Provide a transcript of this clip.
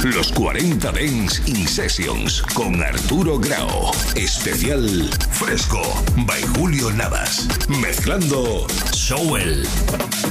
Los 40 Dance In Sessions con Arturo Grau. Especial Fresco by Julio Navas. Mezclando Sowell.